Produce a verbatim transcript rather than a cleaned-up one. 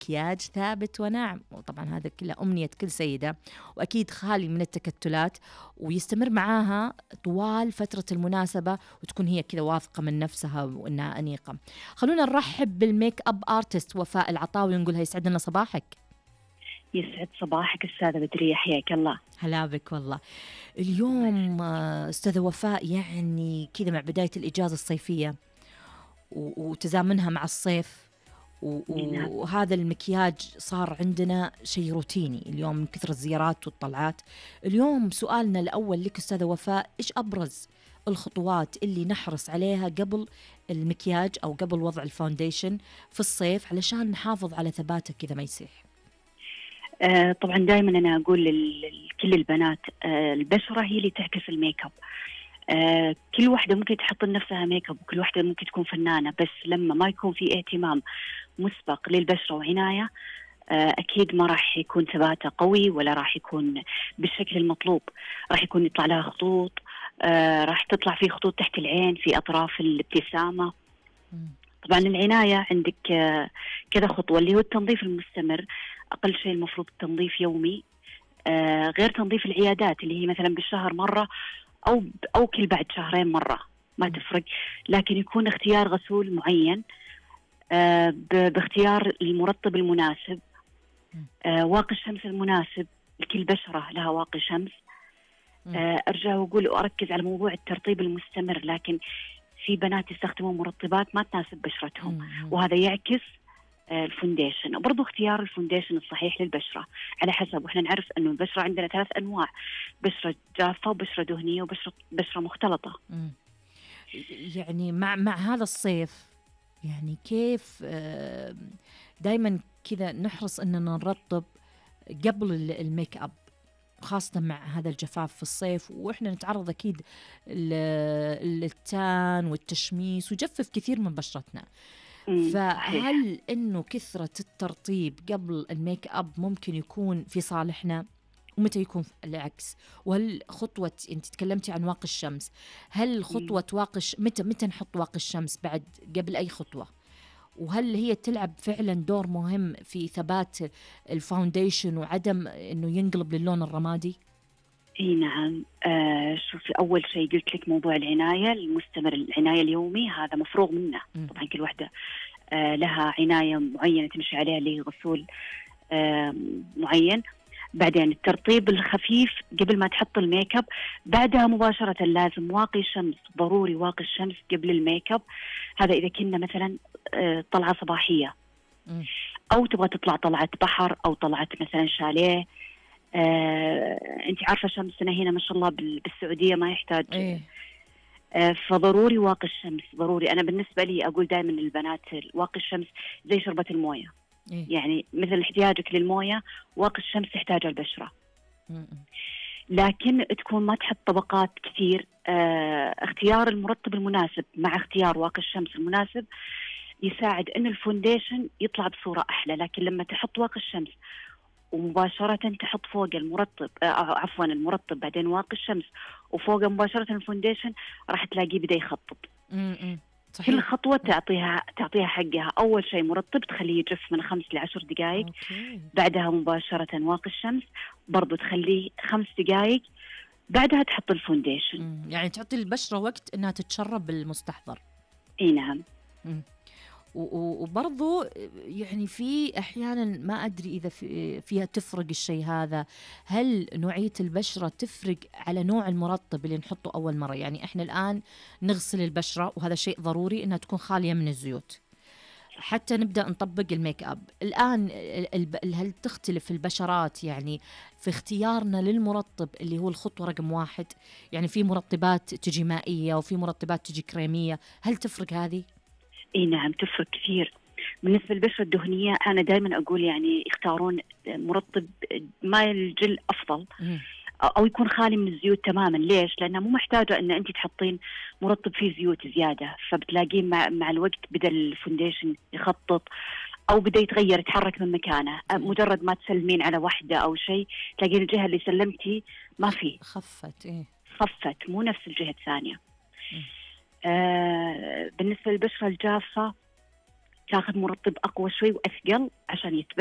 مكياج ثابت وناعم، وطبعا هذا كله أمنية كل سيدة، وأكيد خالي من التكتلات، ويستمر معاها طوال فترة المناسبة، وتكون هي كذا واثقة من نفسها وإنها أنيقة. خلونا نرحب بالميك أب آرتست وفاء العطاوي ونقولها يسعد لنا صباحك. يسعد صباحك أستاذة بدرية، حياك الله. هلا بك والله. اليوم أستاذة وفاء يعني كذا مع بداية الإجازة الصيفية وتزامنها مع الصيف، وهذا المكياج صار عندنا شيء روتيني اليوم من كثر الزيارات والطلعات. اليوم سؤالنا الأول لك أستاذة وفاء، إيش أبرز الخطوات اللي نحرص عليها قبل المكياج أو قبل وضع الفاونديشن في الصيف علشان نحافظ على ثباته كذا ما يسيح؟ آه طبعا دائما أنا أقول لكل البنات، آه البشرة هي اللي تعكس الميك اب. آه كل واحدة ممكن تحط لنفسها ميك اب، وكل واحدة ممكن تكون فنانة، بس لما ما يكون في اهتمام مسبق للبشرة وعناية، آه أكيد ما راح يكون ثباتها قوي ولا راح يكون بالشكل المطلوب. راح يكون يطلع لها خطوط، آه راح تطلع في خطوط تحت العين، في أطراف الابتسامة. طبعا العناية عندك آه كذا خطوة، اللي هو التنظيف المستمر. أقل شيء المفروض تنظيف يومي، آه غير تنظيف العيادات اللي هي مثلا بالشهر مرة أو أو كل بعد شهرين مرة، ما تفرق، لكن يكون اختيار غسول معين، آه باختيار المرطب المناسب، آه واقي الشمس المناسب. لكل بشرة لها واقي شمس. آه أرجع وأقول وأركز على موضوع الترطيب المستمر، لكن في بنات يستخدمون مرطبات ما تناسب بشرتهم، وهذا يعكس الفونديشن. وبرضو اختيار الفونديشن الصحيح للبشرة على حسب، وإحنا نعرف أنه البشرة عندنا ثلاث أنواع: بشرة جافة وبشرة دهنية وبشرة بشرة مختلطة. مم. يعني مع مع هذا الصيف يعني كيف دايما كذا نحرص أننا نرطب قبل الميك أب، خاصة مع هذا الجفاف في الصيف، وإحنا نتعرض أكيد للتان والتشميس ويجفف كثير من بشرتنا. فهل إنه كثرة الترطيب قبل الميك أب ممكن يكون في صالحنا، ومتى يكون العكس؟ وهل خطوة أنت تكلمتي عن واقي الشمس، هل خطوة واقي متى متى نحط واقي الشمس بعد قبل أي خطوة؟ وهل هي تلعب فعلا دور مهم في ثبات الفاونديشن وعدم إنه ينقلب للون الرمادي؟ اي نعم. آه شوفي، اول شيء قلت لك موضوع العنايه المستمر، العنايه اليومي هذا مفروغ منه. م. طبعا كل واحده آه لها عنايه معينه تمشي عليها، اللي غسول آه معين. بعدين الترطيب الخفيف قبل ما تحط الميك اب. بعدها مباشره لازم واقي شمس، ضروري واقي الشمس قبل الميك اب. هذا اذا كنا مثلا آه طلعه صباحيه، م. او تبغى تطلع طلعه بحر، او طلعه مثلا شاليه. آه، أنت عارفة شمسنا هنا ما شاء الله بالسعودية ما يحتاج. إيه؟ آه، فضروري واقي الشمس ضروري. أنا بالنسبة لي أقول دائما للبنات واقي الشمس زي شربة الموية. إيه؟ يعني مثل احتياجك للموية واقي الشمس تحتاج البشرة. م-م. لكن تكون ما تحط طبقات كثير. آه، اختيار المرطب المناسب مع اختيار واقي الشمس المناسب يساعد أن الفونديشن يطلع بصورة أحلى. لكن لما تحط واقي الشمس ومباشرة تحط فوق المرطب، آه عفوا المرطب بعدين واقي الشمس وفوق مباشرة الفونديشن، راح تلاقيه بدأ يخطط. صحيح. كل خطوة تعطيها تعطيها حقها. أول شيء مرطب تخليه يجف من خمس لعشر دقائق. أوكي. بعدها مباشرة واقي الشمس برضو تخليه خمس دقائق. بعدها تحط الفونديشن. مم. يعني تعطي البشرة وقت إنها تتشرب بالمستحضر. إيه نعم. مم. وبرضو يعني في أحيانا ما أدري إذا في فيها تفرق الشيء هذا، هل نوعية البشرة تفرق على نوع المرطب اللي نحطه أول مرة؟ يعني إحنا الآن نغسل البشرة وهذا شيء ضروري إنها تكون خالية من الزيوت حتى نبدأ نطبق الميك أب. الآن هل تختلف البشرات يعني في اختيارنا للمرطب اللي هو الخطوة رقم واحد؟ يعني في مرطبات تجي مائية وفي مرطبات تجي كريمية، هل تفرق هذه؟ اي نعم تفرق كثير. بالنسبة للبشرة الدهنية أنا دائما أقول يعني يختارون مرطب ماء الجل أفضل، أو يكون خالي من الزيوت تماما. ليش؟ لأنها مو محتاجة أن أنت تحطين مرطب فيه زيوت زيادة، فبتلاقين مع, مع الوقت بدأ الفونديشن يخطط أو بدأ يتغير يتحرك من مكانه. مجرد ما تسلمين على واحدة أو شيء تلاقين الجهة اللي سلمتي ما فيه، خفت. إيه؟ خفت، مو نفس الجهة الثانية. آه بالنسبة للبشرة الجافة تاخذ مرطب اقوى شوي واثقل عشان يثبت.